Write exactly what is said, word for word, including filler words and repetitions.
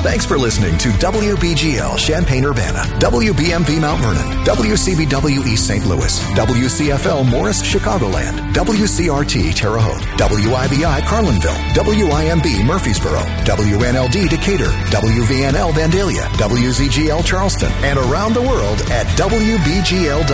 Thanks for listening to W B G L Champaign-Urbana, W B M V Mount Vernon, W C B W East Saint Louis, W C F L Morris Chicagoland, W C R T Terre Haute, W I B I Carlinville, W I M B Murfreesboro, W N L D Decatur, W V N L Vandalia, W Z G L Charleston, and around the world at W B G L dot com.